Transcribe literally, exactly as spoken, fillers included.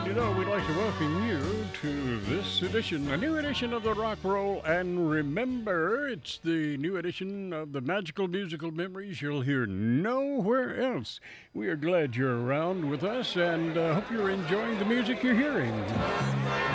you know, we'd like to welcome you to this edition, a new edition of the Rock Roll. And remember, it's the new edition of the magical musical memories you'll hear nowhere else. We are glad you're around with us and uh, hope you're enjoying the music you're hearing.